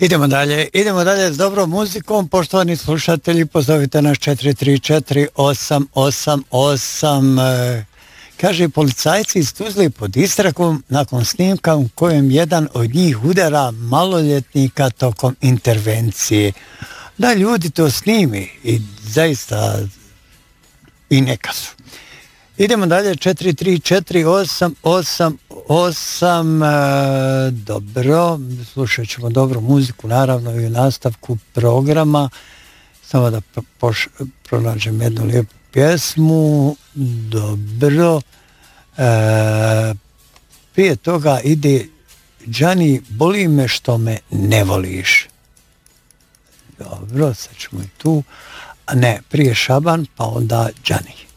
Idemo dalje s dobrom muzikom. Poštovani slušatelji, pozovite nas 434-888. Kaže, policajci iz Tuzle pod istragom nakon snimka u kojem jedan od njih udara maloljetnika tokom intervencije. Da, ljudi to snimi i zaista i neka su. Idemo dalje, 434-888. Dobro, slušat ćemo dobru muziku, naravno i u nastavku programa. Samo da pronađem jednu lijepu pjesmu. Dobro. Prije toga ide Džani, boli me što me ne voliš. Dobro, sad ćemo i tu. A ne, prije Šaban, pa onda Džani.